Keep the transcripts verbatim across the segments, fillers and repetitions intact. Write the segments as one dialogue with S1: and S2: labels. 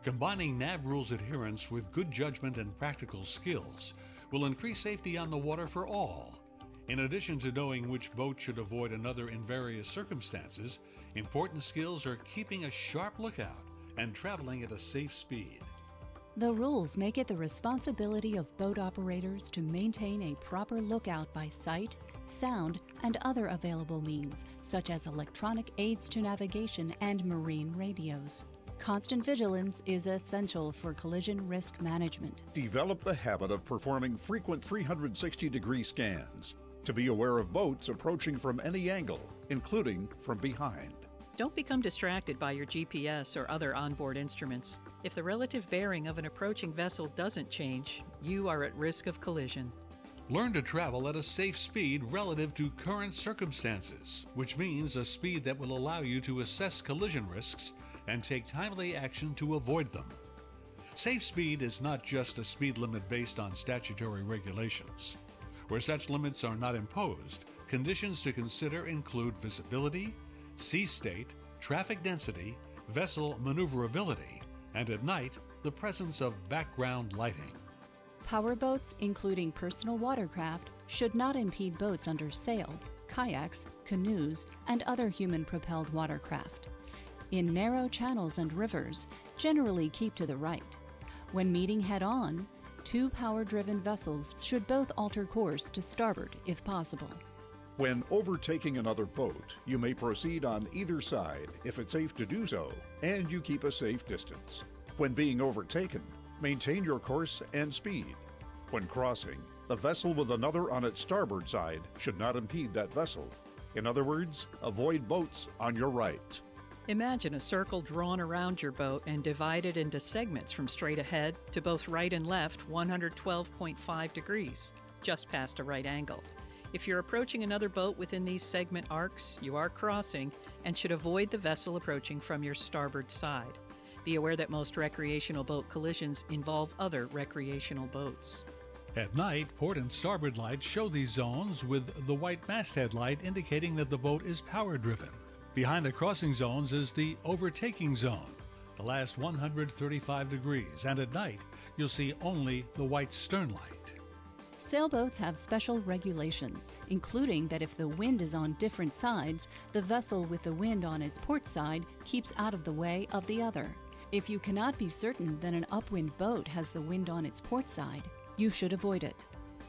S1: Combining Nav rules adherence with good judgment and practical skills will increase safety on the water for all. In addition to knowing which boat should avoid another in various circumstances, important skills are keeping a sharp lookout and traveling at a safe speed.
S2: The rules make it the responsibility of boat operators to maintain a proper lookout by sight, sound, and other available means, such as electronic aids to navigation and marine radios. Constant vigilance is essential for collision risk management.
S3: Develop the habit of performing frequent three hundred sixty degree scans to be aware of boats approaching from any angle, including from behind.
S4: Don't become distracted by your G P S or other onboard instruments. If the relative bearing of an approaching vessel doesn't change, you are at risk of collision.
S1: Learn to travel at a safe speed relative to current circumstances, which means a speed that will allow you to assess collision risks and take timely action to avoid them. Safe speed is not just a speed limit based on statutory regulations. Where such limits are not imposed, conditions to consider include visibility, sea state, traffic density, vessel maneuverability, and at night, the presence of background lighting.
S2: Powerboats, including personal watercraft, should not impede boats under sail, kayaks, canoes, and other human-propelled watercraft. In narrow channels and rivers, generally keep to the right. When meeting head-on, two power-driven vessels should both alter course to starboard if possible.
S3: When overtaking another boat, you may proceed on either side if it's safe to do so, and you keep a safe distance. When being overtaken, maintain your course and speed. When crossing, the vessel with another on its starboard side should not impede that vessel. In other words, avoid boats on your right.
S4: Imagine a circle drawn around your boat and divided into segments from straight ahead to both right and left one hundred twelve point five degrees, just past a right angle. If you're approaching another boat within these segment arcs, you are crossing and should avoid the vessel approaching from your starboard side. Be aware that most recreational boat collisions involve other recreational boats.
S1: At night, port and starboard lights show these zones with the white masthead light indicating that the boat is power-driven. Behind the crossing zones is the overtaking zone, the last one hundred thirty-five degrees, and at night you'll see only the white stern light.
S2: Sailboats have special regulations, including that if the wind is on different sides, the vessel with the wind on its port side keeps out of the way of the other. If you cannot be certain that an upwind boat has the wind on its port side, you should avoid it.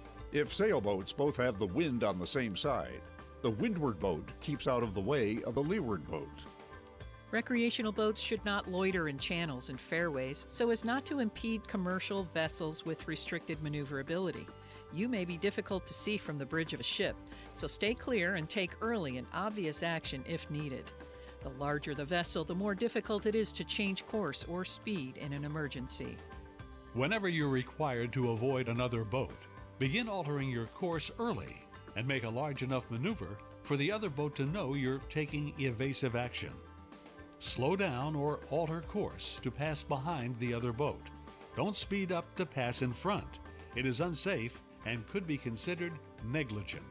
S3: If sailboats both have the wind on the same side, the windward boat keeps out of the way of the leeward boat.
S4: Recreational boats should not loiter in channels and fairways so as not to impede commercial vessels with restricted maneuverability. You may be difficult to see from the bridge of a ship, so stay clear and take early and obvious action if needed. The larger the vessel, the more difficult it is to change course or speed in an emergency.
S1: Whenever you're required to avoid another boat, begin altering your course early and make a large enough maneuver for the other boat to know you're taking evasive action. Slow down or alter course to pass behind the other boat. Don't speed up to pass in front. It is unsafe and could be considered negligent.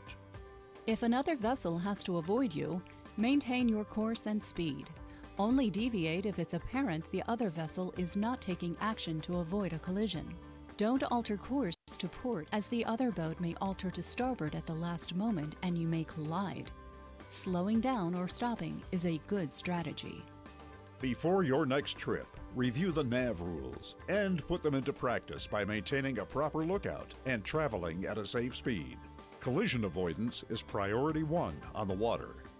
S2: If another vessel has to avoid you, maintain your course and speed. Only deviate if it's apparent the other vessel is not taking action to avoid a collision. Don't alter course to port, as the other boat may alter to starboard at the last moment and you may collide. Slowing down or stopping is a good strategy.
S3: Before your next trip, review the Nav rules and put them into practice by maintaining a proper lookout and traveling at a safe speed. Collision avoidance is priority one on the water.